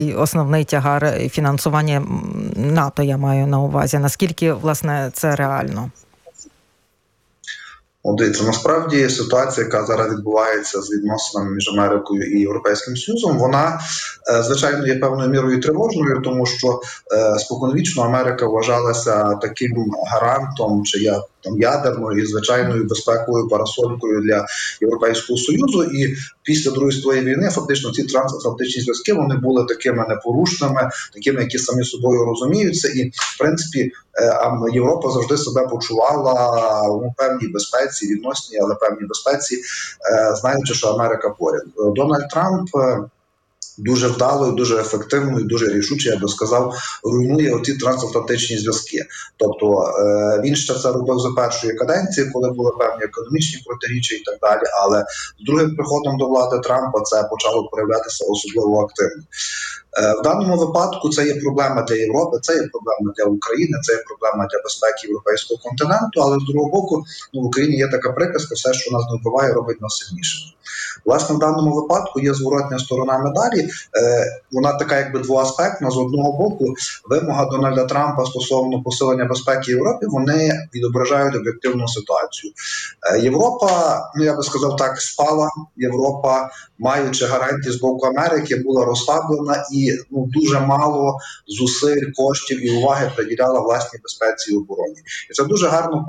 основний тягар фінансування НАТО, я маю на увазі. Наскільки, власне, це реально? Дивіться, насправді ситуація, яка зараз відбувається з відносинами між Америкою і Європейським Союзом, вона, звичайно, є певною мірою тривожною, тому що споконвічно Америка вважалася таким гарантом чи ядерною і звичайною безпековою парасолькою для Європейського Союзу. І після Другої світової війни фактично ці трансатлантичні зв'язки вони були такими непорушними, такими, які самі собою розуміються. І, в принципі, Європа завжди себе почувала у певній безпеці, відносній, але певній безпеці, знаючи, що Америка поряд. Дональд Трамп дуже вдало, і дуже ефективно і дуже рішуче, я би сказав, руйнує оці трансатлантичні зв'язки. Тобто він ще це робив за першої каденції, коли були певні економічні протиріччя і так далі, але з другим приходом до влади Трампа це почало проявлятися особливо активно. В даному випадку це є проблема для Європи, це є проблема для України, це є проблема для безпеки європейського континенту, але з другого боку, в Україні є така приказка: все, що нас не вбиває, робить нас сильнішими. Власне, в даному випадку є зворотня сторона медалі, вона така якби двоаспектна. З одного боку, вимога Дональда Трампа стосовно посилення безпеки Європи, вони відображають об'єктивну ситуацію. Європа, я би сказав так, спала. Європа, маючи гарантії з боку Америки, була розслаблена і дуже мало зусиль, коштів і уваги приділяла власній безпеці і обороні. І це дуже гарно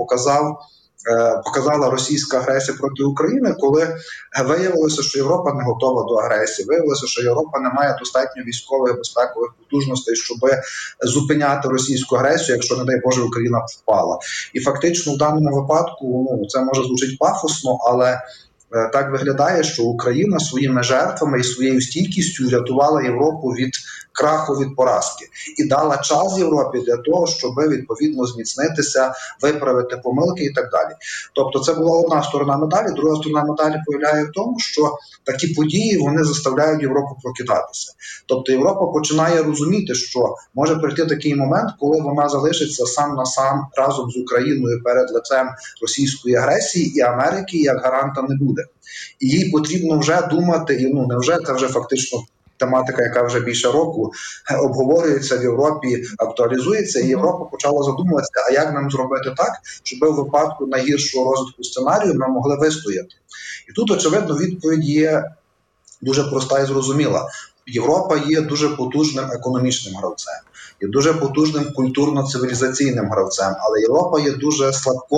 показала російська агресія проти України, коли виявилося, що Європа не готова до агресії, виявилося, що Європа не має достатньо військових безпекових потужностей, щоб зупиняти російську агресію, якщо, не дай Боже, Україна впала. І фактично в даному випадку, це може звучить пафосно, але так виглядає, що Україна своїми жертвами і своєю стійкістю врятувала Європу від краху, від поразки. І дала час Європі для того, щоб відповідно зміцнитися, виправити помилки і так далі. Тобто це була одна сторона медалі. Друга сторона медалі полягає в тому, що такі події, вони заставляють Європу прокидатися. Тобто Європа починає розуміти, що може прийти такий момент, коли вона залишиться сам на сам разом з Україною перед лицем російської агресії, і Америки як гаранта не буде. І їй потрібно вже думати, і не вже, це вже фактично тематика, яка вже більше року обговорюється в Європі, актуалізується, і Європа почала задумуватися, а як нам зробити так, щоб у випадку найгіршого розвитку сценарію ми могли вистояти. І тут, очевидно, відповідь є дуже проста і зрозуміла. Європа є дуже потужним економічним гравцем, є дуже потужним культурно-цивілізаційним гравцем, але Європа є дуже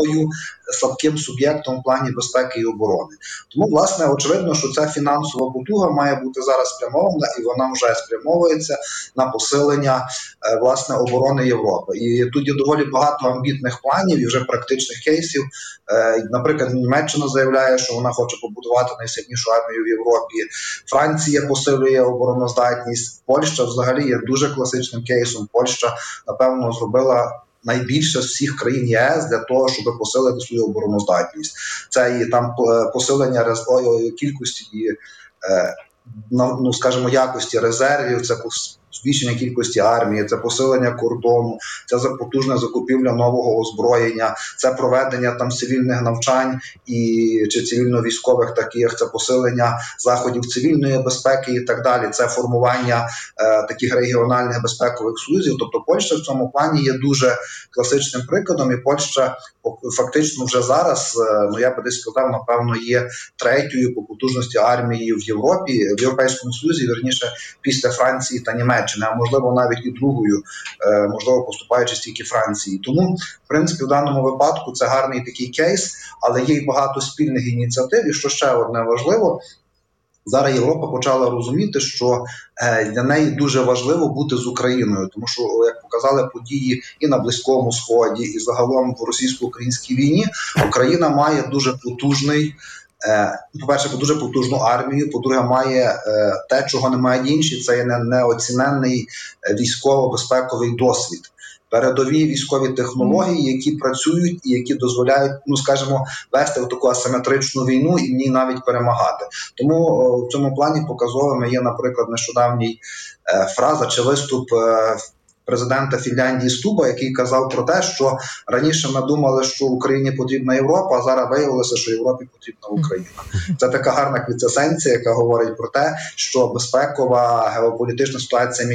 слабким суб'єктом в плані безпеки і оборони. Тому, власне, очевидно, що ця фінансова потуга має бути зараз спрямована, і вона вже спрямовується на посилення, власне, оборони Європи. І тут є доволі багато амбітних планів і вже практичних кейсів. Наприклад, Німеччина заявляє, що вона хоче побудувати найсильнішу армію в Європі. Франція посилює обороноздатність. Польща взагалі є дуже класичним кейсом. Польща, напевно, зробила найбільше з всіх країн ЄС для того, щоб посилити свою обороноздатність. Це і там посилення кількості, скажімо, якості резервів, це збільшення кількості армії, це посилення кордону, це потужна закупівля нового озброєння, це проведення там цивільних навчань чи цивільно-військових таких, це посилення заходів цивільної безпеки і так далі, це формування таких регіональних безпекових союзів. Тобто Польща в цьому плані є дуже класичним прикладом, і Польща фактично вже зараз, я би десь сказав, напевно, є третьою по потужності армією в Європі, в Європейському Союзі, вірніше, після Франції та Німеччини, а можливо навіть і другою, можливо, поступаючи стільки Франції. Тому, в принципі, в даному випадку це гарний такий кейс, але є й багато спільних ініціатив. І що ще одне важливо, зараз Європа почала розуміти, що для неї дуже важливо бути з Україною, тому що, як показали події і на Близькому Сході, і загалом в російсько-українській війні, Україна має дуже потужний, по-перше, дуже потужну армію, по-друге, має те, чого не мають інші, це є неоціненний військово-безпековий досвід. Передові військові технології, які працюють і які дозволяють, скажімо, вести таку асиметричну війну і в ній навіть перемагати. Тому в цьому плані показовими є, наприклад, нещодавній фраза чи виступ президента Фінляндії Стуба, який казав про те, що раніше ми думали, що Україні потрібна Європа, а зараз виявилося, що Європі потрібна Україна. Це така гарна квінтесенція, яка говорить про те, що безпекова геополітична ситуація